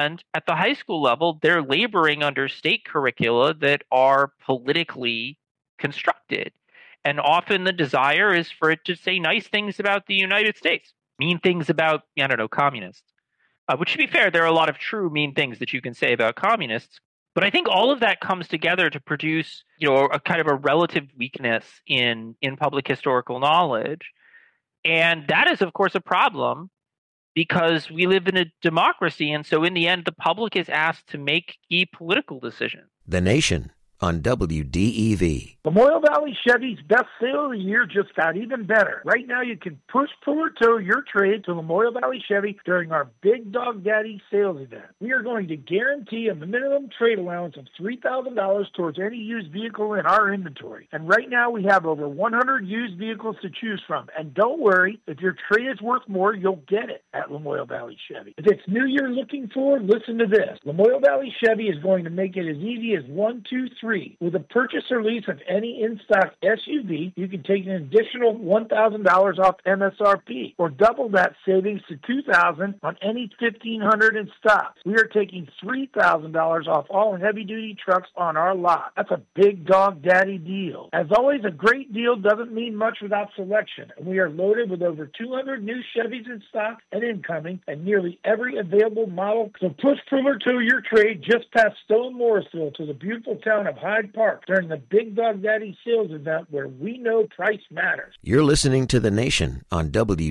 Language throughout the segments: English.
And at the high school level, they're laboring under state curricula that are politically constructed. And often the desire is for it to say nice things about the United States, mean things about, I don't know, communists. Which, to be fair, there are a lot of true mean things that you can say about communists. But I think all of that comes together to produce, a kind of a relative weakness in public historical knowledge. And that is, of course, a problem because we live in a democracy. And so in the end, the public is asked to make key political decisions. The Nation on WDEV. Lamoille Valley Chevy's best sale of the year just got even better. Right now, you can push, pull, or tow your trade to Lamoille Valley Chevy during our Big Dog Daddy sales event. We are going to guarantee a minimum trade allowance of $3,000 towards any used vehicle in our inventory. And right now, we have over 100 used vehicles to choose from. And don't worry, if your trade is worth more, you'll get it at Lamoille Valley Chevy. If it's new you're looking for, listen to this. Lamoille Valley Chevy is going to make it as easy as 1, 2, 3. With a purchase or lease of any in-stock SUV, you can take an additional $1,000 off MSRP, or double that savings to $2,000 on any 1,500 in stock. We are taking $3,000 off all heavy-duty trucks on our lot. That's a Big Dog Daddy deal. As always, a great deal doesn't mean much without selection, and we are loaded with over 200 new Chevys in stock and incoming, and nearly every available model. So push, pull, or tow your trade just past Stone Morrisville to the beautiful town of Hyde Park during the Big Dog Daddy sales event where we know price matters. You're listening to The Nation on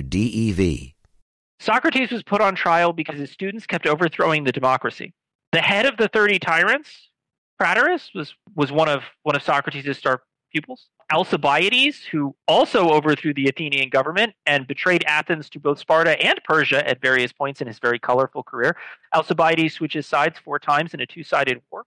WDEV. Socrates was put on trial because his students kept overthrowing the democracy. The head of the 30 tyrants, Craterus, was one of Socrates' star pupils. Alcibiades, who also overthrew the Athenian government and betrayed Athens to both Sparta and Persia at various points in his very colorful career. Alcibiades switches sides 4 times in a 2-sided war.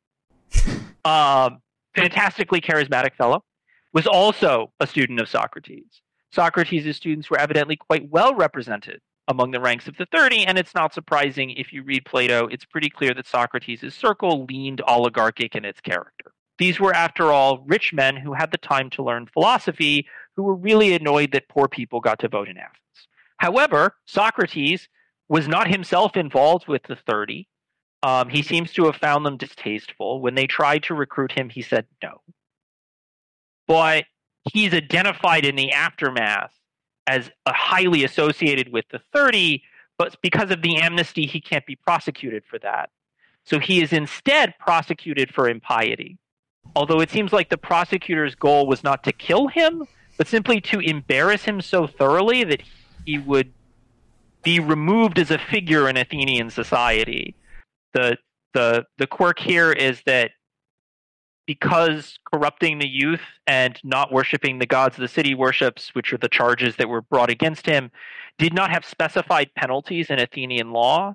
Fantastically charismatic fellow, was also a student of Socrates. Socrates' students were evidently quite well represented among the ranks of the 30, and it's not surprising if you read Plato, it's pretty clear that Socrates' circle leaned oligarchic in its character. These were, after all, rich men who had the time to learn philosophy, who were really annoyed that poor people got to vote in Athens. However, Socrates was not himself involved with the 30. He seems to have found them distasteful. When they tried to recruit him, he said no. But he's identified in the aftermath as highly associated with the 30, but because of the amnesty, he can't be prosecuted for that. So he is instead prosecuted for impiety. Although it seems like the prosecutor's goal was not to kill him, but simply to embarrass him so thoroughly that he would be removed as a figure in Athenian society. The quirk here is that because corrupting the youth and not worshiping the gods the city worships, which are the charges that were brought against him, did not have specified penalties in Athenian law.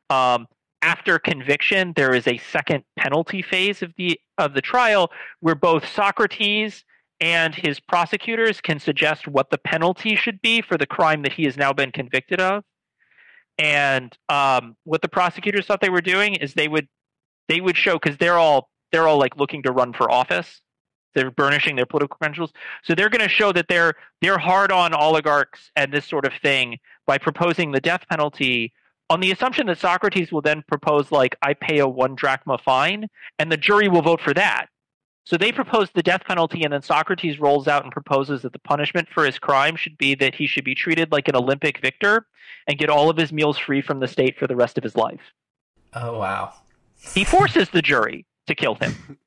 After conviction, there is a second penalty phase of the trial where both Socrates and his prosecutors can suggest what the penalty should be for the crime that he has now been convicted of. And what the prosecutors thought they were doing is they would show, because they're all like looking to run for office. They're burnishing their political credentials. So they're going to show that they're hard on oligarchs and this sort of thing by proposing the death penalty on the assumption that Socrates will then propose, like, I pay a 1 drachma fine, and the jury will vote for that. So they propose the death penalty, and then Socrates rolls out and proposes that the punishment for his crime should be that he should be treated like an Olympic victor and get all of his meals free from the state for the rest of his life. Oh, wow. He forces the jury to kill him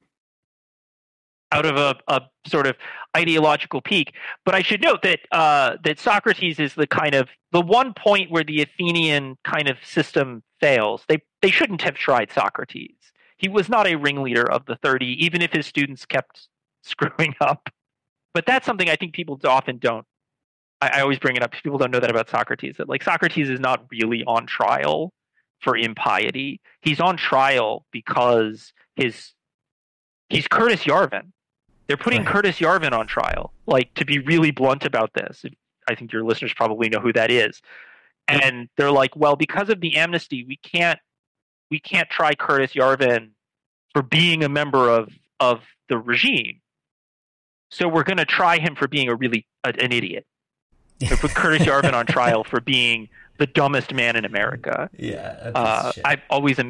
out of a sort of ideological peak. But I should note that that Socrates is the one point where the Athenian kind of system fails. They shouldn't have tried Socrates. He was not a ringleader of the 30, even if his students kept screwing up. But that's something I think people often don't. I always bring it up. People don't know that about Socrates. That Socrates is not really on trial for impiety. He's on trial because he's Curtis Yarvin. They're putting Curtis Yarvin on trial. To be really blunt about this, I think your listeners probably know who that is. And they're like, well, because of the amnesty, we can't try Curtis Yarvin for being a member of the regime. So we're going to try him for being an idiot. So put Curtis Yarvin on trial for being the dumbest man in America. Yeah. I've always